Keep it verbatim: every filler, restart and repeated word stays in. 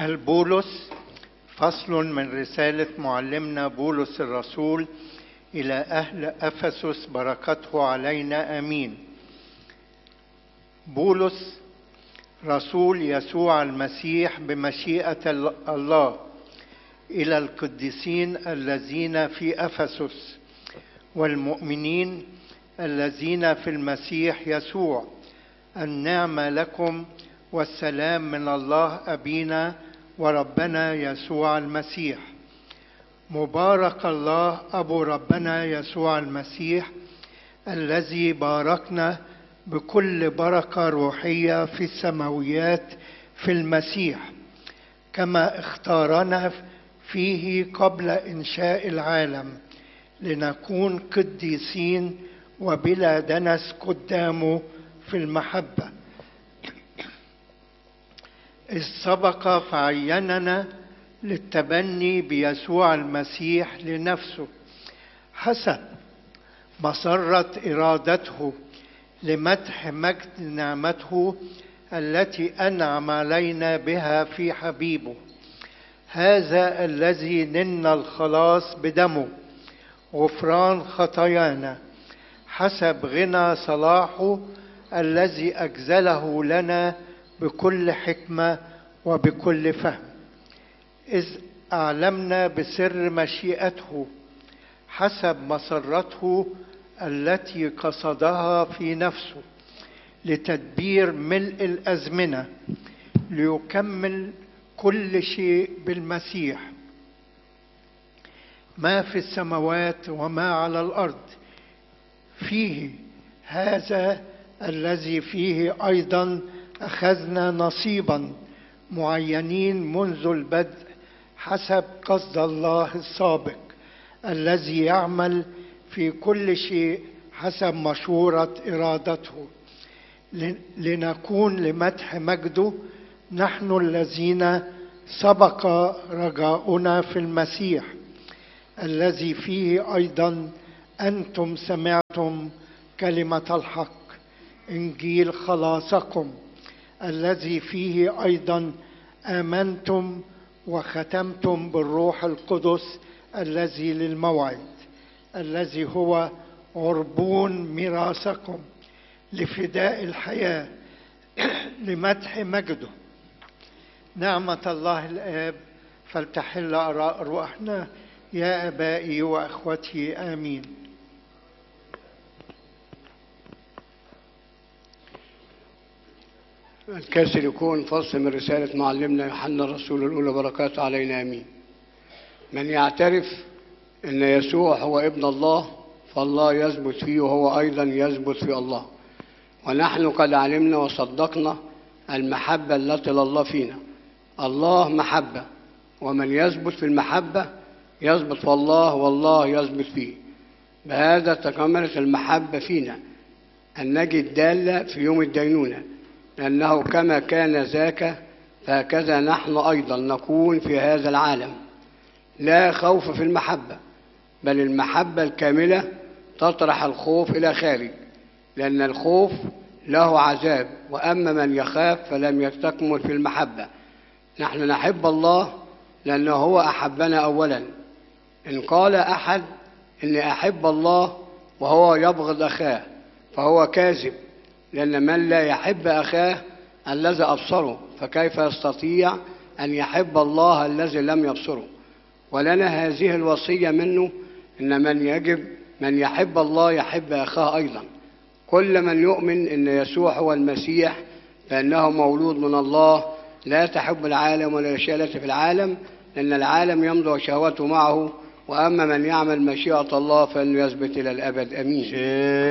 البولس فصل من رسالة معلمنا بولس الرسول إلى أهل أفسس بركته علينا آمين. بولس رسول يسوع المسيح بمشيئة الله إلى القديسين الذين في أفسس والمؤمنين الذين في المسيح يسوع، النعمة لكم والسلام من الله أبينا وربنا يسوع المسيح. مبارك الله أبو ربنا يسوع المسيح الذي باركنا بكل بركة روحية في السماويات في المسيح، كما اختارنا فيه قبل إنشاء العالم لنكون قديسين وبلا دنس قدامه في المحبة، إذ سبق فعيننا للتبني بيسوع المسيح لنفسه حسب مسرة إرادته لمدح مجد نعمته التي أنعم علينا بها في حبيبه، هذا الذي نلنا الخلاص بدمه غفران خطايانا حسب غنى صلاحه الذي أجزله لنا بكل حكمة وبكل فهم، إذ أعلمنا بسر مشيئته حسب مسرته التي قصدها في نفسه لتدبير ملء الأزمنة ليكمل كل شيء بالمسيح، ما في السماوات وما على الأرض، فيه هذا الذي فيه أيضا أخذنا نصيبا معينين منذ البدء حسب قصد الله السابق الذي يعمل في كل شيء حسب مشورة إرادته لنكون لمدح مجده نحن الذين سبق رجاؤنا في المسيح، الذي فيه أيضا أنتم سمعتم كلمة الحق إنجيل خلاصكم، الذي فيه أيضا آمنتم وختمتم بالروح القدس الذي للموعد، الذي هو عربون ميراثكم لفداء الحياة لمدح مجده. نعمة الله الآب فلتحل أرواحنا يا أبائي وأخوتي آمين. الكاسر يكون فصل من رسالة معلمنا يوحنا الرسول الأولى بركاته علينا آمين. من يعترف أن يسوع هو ابن الله فالله يثبت فيه وهو أيضا يثبت في الله، ونحن قد علمنا وصدقنا المحبة التي لله فينا. الله محبة، ومن يثبت في المحبة يثبت في الله والله يثبت فيه. بهذا تكملت المحبة فينا أن نجد دالة في يوم الدينونة، لأنه كما كان ذاك فهكذا نحن أيضا نكون في هذا العالم. لا خوف في المحبة، بل المحبة الكاملة تطرح الخوف إلى خارج، لأن الخوف له عذاب، وأما من يخاف فلم يستكمل في المحبة. نحن نحب الله لأنه هو أحبنا أولا. إن قال أحد إني أحب الله وهو يبغض أخاه فهو كاذب، لأن من لا يحب أخاه الذي أبصره فكيف يستطيع أن يحب الله الذي لم يبصره؟ ولنا هذه الوصية منه إن من يجب من يحب الله يحب أخاه أيضا. كل من يؤمن إن يسوع هو المسيح فإنه مولود من الله، لا تحب العالم ولا الأشياء التي في العالم، لأن العالم يمضي وشهوته معه، وأما من يعمل مشيئة الله فإنه يثبت إلى الأبد. أمين.